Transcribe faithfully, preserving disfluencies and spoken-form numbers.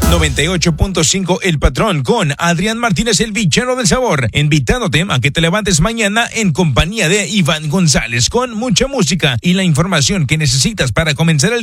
noventa y ocho punto cinco El Patrón con Adrián Martínez, el bichero del sabor, invitándote a que te levantes mañana en compañía de Iván González con mucha música y la información que necesitas para comenzar el